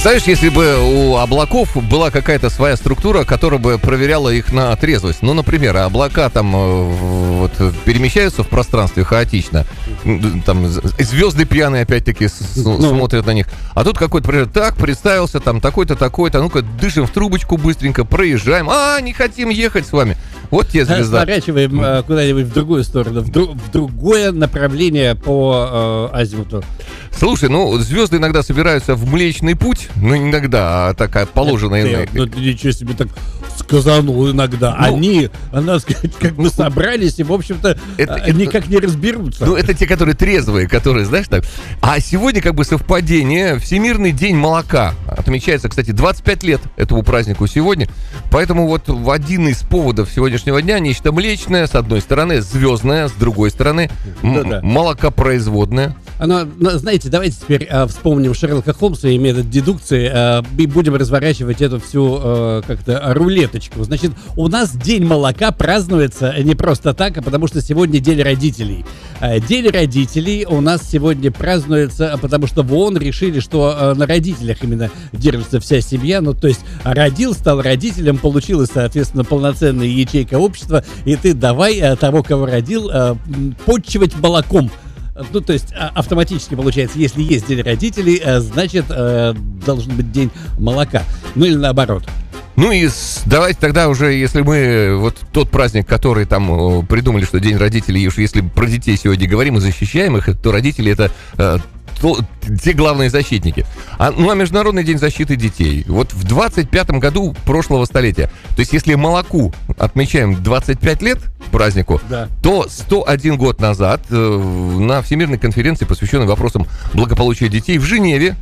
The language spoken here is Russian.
Представляешь, если бы у облаков была какая-то своя структура, которая бы проверяла их на трезвость. Ну, например, облака там вот перемещаются в пространстве хаотично. Там звезды пьяные опять-таки смотрят на них. А тут какой-то, например, так, представился, там такой-то, такой-то. Ну-ка, дышим в трубочку быстренько, проезжаем. Не хотим ехать с вами. Вот те звезда. Сворачиваем куда-нибудь в другую сторону, в другое направление по азимуту. Слушай, звезды иногда собираются в Млечный Путь, иногда, такая положенная. Ничего себе так сказанул иногда. Они, надо сказать, как бы собрались и, в общем-то, никак не разберутся. Это те, которые трезвые, которые, знаешь, так. А сегодня как бы совпадение. Всемирный день молока. Отмечается, кстати, 25 лет этому празднику сегодня. Поэтому вот в один из поводов сегодняшнего дня нечто млечное, с одной стороны, звездное, с другой стороны, молокопроизводное. Знаете, давайте теперь вспомним Шерлока Холмса и метод дедукции и будем разворачивать эту всю как-то рулеточку. Значит, у нас День молока празднуется не просто так, а потому что сегодня День родителей. День родителей у нас сегодня празднуется, потому что в ООН решили, что на родителях именно держится вся семья. То есть родил, стал родителем, получилась, соответственно, полноценная ячейка общества, и ты давай того, кого родил, почивать молоком. То есть автоматически получается, если есть день родителей, значит, должен быть день молока. Или наоборот. Давайте тогда уже, если мы вот тот праздник, который там придумали, что День родителей, уж если про детей сегодня говорим и защищаем их, то родители это те главные защитники. А Международный день защиты детей. Вот в 25-м году прошлого столетия. То есть если молоку отмечаем 25 лет празднику, да, то 101 год назад на Всемирной конференции, посвященной вопросам благополучия детей в Женеве,